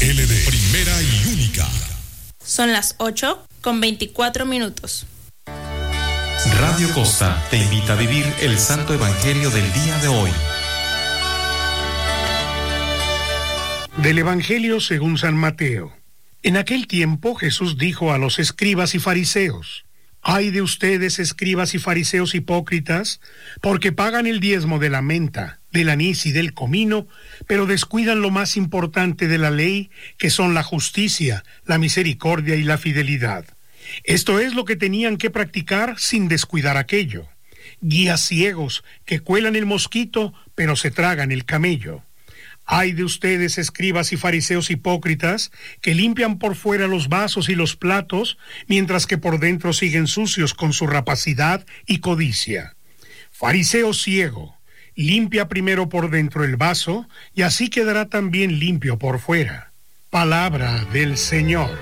LD, primera y única. Son las 8:24. Radio Costa te invita a vivir el Santo Evangelio del día de hoy. Del Evangelio según San Mateo. En aquel tiempo Jesús dijo a los escribas y fariseos: «Ay de ustedes, escribas y fariseos hipócritas, porque pagan el diezmo de la menta, del anís y del comino, pero descuidan lo más importante de la ley, que son la justicia, la misericordia y la fidelidad. Esto es lo que tenían que practicar sin descuidar aquello. Guías ciegos que cuelan el mosquito, pero se tragan el camello. Ay de ustedes, escribas y fariseos hipócritas, que limpian por fuera los vasos y los platos, mientras que por dentro siguen sucios con su rapacidad y codicia. Fariseo ciego, limpia primero por dentro el vaso, y así quedará también limpio por fuera». Palabra del Señor.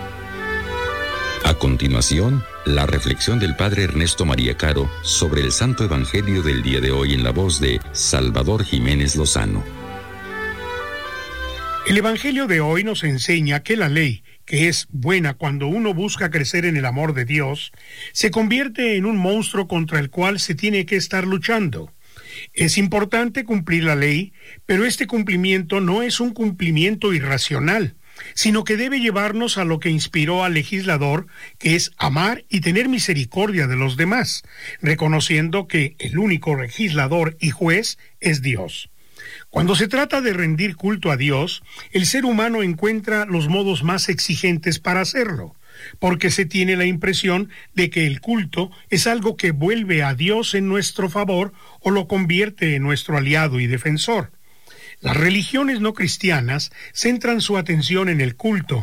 A continuación, la reflexión del Padre Ernesto María Caro sobre el Santo Evangelio del día de hoy en la voz de Salvador Jiménez Lozano. El Evangelio de hoy nos enseña que la ley, que es buena cuando uno busca crecer en el amor de Dios, se convierte en un monstruo contra el cual se tiene que estar luchando. Es importante cumplir la ley, pero este cumplimiento no es un cumplimiento irracional, sino que debe llevarnos a lo que inspiró al legislador, que es amar y tener misericordia de los demás, reconociendo que el único legislador y juez es Dios. Cuando se trata de rendir culto a Dios, el ser humano encuentra los modos más exigentes para hacerlo, porque se tiene la impresión de que el culto es algo que vuelve a Dios en nuestro favor o lo convierte en nuestro aliado y defensor. Las religiones no cristianas centran su atención en el culto